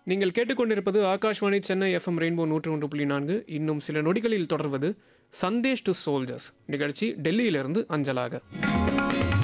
நீங்கள் கேட்டுக்கொண்டிருப்பது Akashvani Chennai FM rainbow 101.4. இன்னும் சில நொடிகளில் தொடர்வது சந்தேஷ் டு சோல்ஜர்ஸ் நிகழ்ச்சி டெல்லியிலிருந்து அஞ்சலாக.